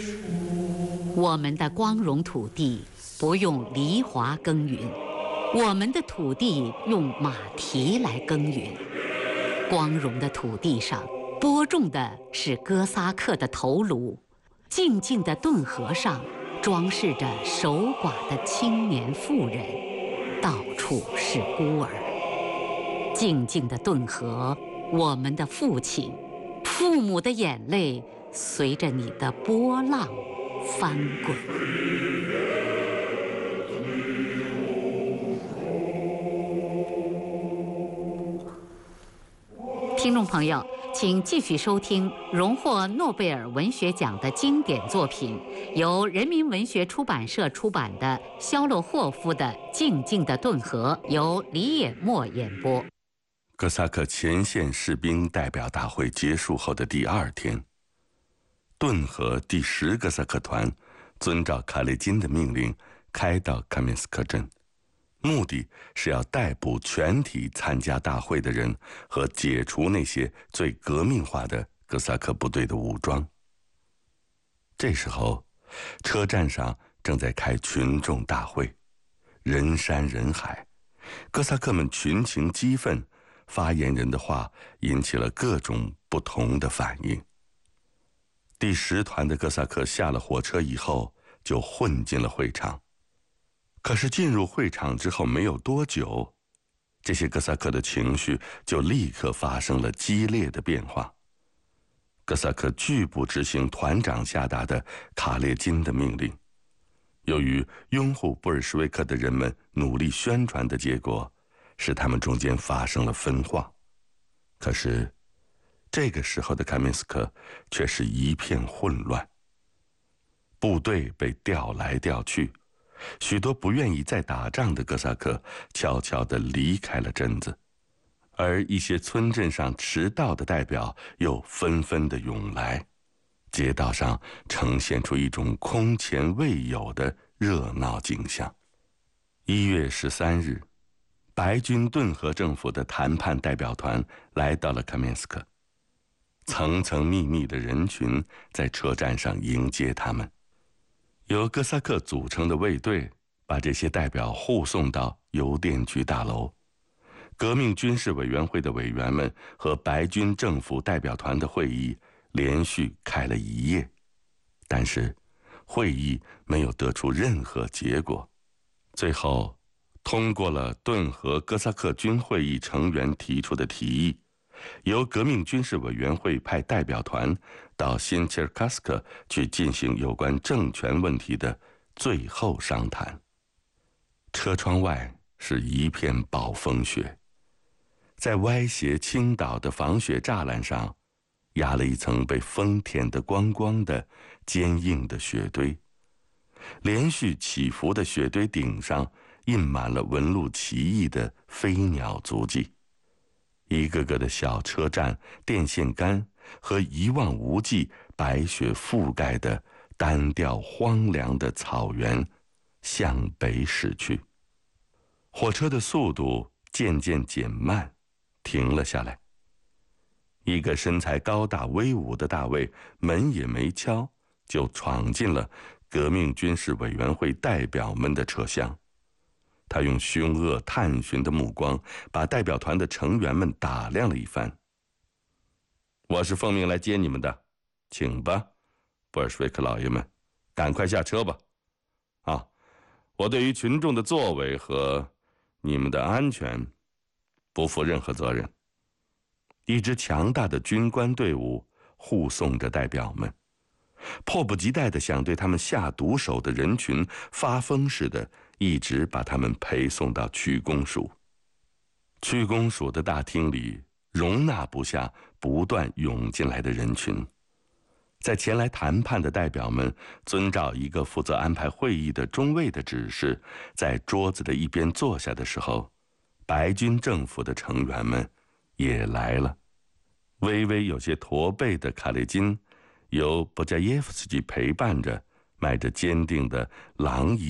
我们的光荣土地不用犁铧耕耘，我们的土地用马蹄来耕耘。光荣的土地上播种的是哥萨克的头颅，静静的顿河上装饰着守寡的青年妇人，到处是孤儿。静静的顿河，我们的父亲，父母的眼泪随着你的波浪翻滚。听众朋友，请继续收听荣获诺贝尔文学奖的经典作品，由人民文学出版社出版的肖洛霍夫的《静静的顿河》，由李野墨演播。 哥萨克前线士兵代表大会结束后的第二天，顿河第10哥萨克团遵照卡列金的命令开到卡缅斯克镇，目的是要逮捕全体参加大会的人和解除那些最革命化的哥萨克部队的武装。这时候，车站上正在开群众大会，人山人海，哥萨克们群情激愤，发言人的话引起了各种不同的反应。第10团的哥萨克下了火车以后就混进了会场，可是进入会场之后没有多久，这些哥萨克的情绪就立刻发生了激烈的变化。哥萨克拒不执行团长下达的卡列金的命令，由于拥护布尔什维克的人们努力宣传的结果，使他们中间发生了分化。可是这个时候的卡缅斯克却是一片混乱，部队被调来调去，许多不愿意再打仗的哥萨克悄悄地离开了镇子，而一些村镇上迟到的代表又纷纷地涌来，街道上呈现出一种空前未有的热闹景象。1月13日，白军顿河政府的谈判代表团来到了卡缅斯克，层层密密的人群在车站上迎接他们。由哥萨克组成的卫队把这些代表护送到邮电局大楼。革命军事委员会的委员们和白军政府代表团的会议连续开了一夜，但是会议没有得出任何结果。最后通过了顿河哥萨克军会议成员提出的提议，由革命军事委员会派代表团到新切尔卡斯克去进行有关政权问题的最后商谈。车窗外是一片暴风雪，在歪斜倾倒的防雪栅栏上压了一层被风舔得光光的坚硬的雪堆，连续起伏的雪堆顶上印满了纹路奇异的飞鸟足迹。一个个的小车站、电线杆和一望无际、白雪覆盖的单调荒凉的草原向北驶去。火车的速度渐渐减慢，停了下来。一个身材高大威武的大卫门也没敲，就闯进了革命军事委员会代表们的车厢。他用凶恶探寻的目光把代表团的成员们打量了一番。我是奉命来接你们的，请吧，布尔什维克老爷们，赶快下车吧。我对于群众的作为和你们的安全不负任何责任。一支强大的军官队伍护送着代表们，迫不及待地想对他们下毒手的人群发疯似的一直把他们陪送到区公署。区公署的大厅里容纳不下不断涌进来的人群。在前来谈判的代表们遵照一个负责安排会议的中尉的指示，在桌子的一边坐下的时候，白军政府的成员们也来了。微微有些驼背的卡列金由波加耶夫斯基陪伴着，迈着坚定的狼一